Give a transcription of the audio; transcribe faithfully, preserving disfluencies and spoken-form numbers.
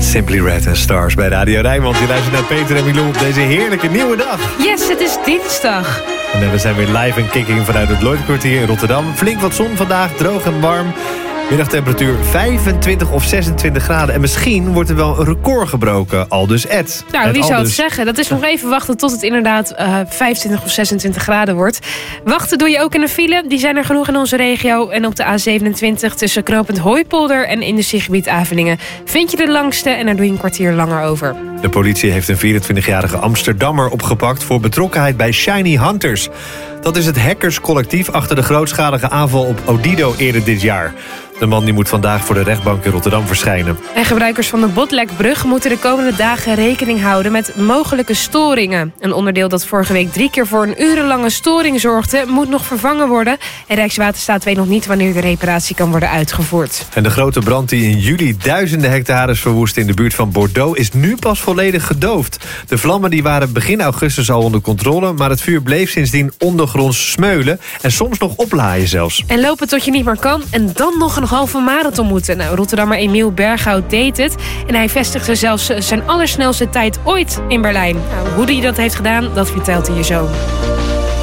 Simply Red and Stars bij Radio Rijnmond. Je luistert naar Peter en Milou op deze heerlijke nieuwe dag. Yes, het is dinsdag. En we zijn weer live en kicking vanuit het Lloydkwartier in Rotterdam. Flink wat zon vandaag, droog en warm. Middagtemperatuur vijfentwintig of zesentwintig graden. En misschien wordt er wel een record gebroken. Aldus Ed. Nou, Ed wie zou het Aldus. zeggen? Dat is nog even wachten tot het inderdaad uh, vijfentwintig of zesentwintig graden wordt. Wachten doe je ook in de file. Die zijn er genoeg in onze regio. En op de A zevenentwintig tussen knooppunt Hooipolder en industriegebied Avelingen vind je de langste en daar doe je een kwartier langer over. De politie heeft een vierentwintigjarige Amsterdammer opgepakt voor betrokkenheid bij Shiny Hunters. Dat is het hackerscollectief achter de grootschalige aanval op Odido eerder dit jaar. De man die moet vandaag voor de rechtbank in Rotterdam verschijnen. En gebruikers van de Botlekbrug moeten de komende dagen rekening houden met mogelijke storingen. Een onderdeel dat vorige week drie keer voor een urenlange storing zorgde, moet nog vervangen worden. En Rijkswaterstaat weet nog niet wanneer de reparatie kan worden uitgevoerd. En de grote brand die in juli duizenden hectares verwoestte in de buurt van Bordeaux is nu pas volledig gedoofd. De vlammen die waren begin augustus al onder controle, maar het vuur bleef sindsdien ondergronds smeulen en soms nog oplaaien zelfs. En lopen tot je niet meer kan en dan nog een halve marathon moeten. Nou, Rotterdammer Emiel Berghout deed het. En hij vestigde zelfs zijn allersnelste tijd ooit in Berlijn. Nou, hoe hij dat heeft gedaan, dat vertelt hij je zo.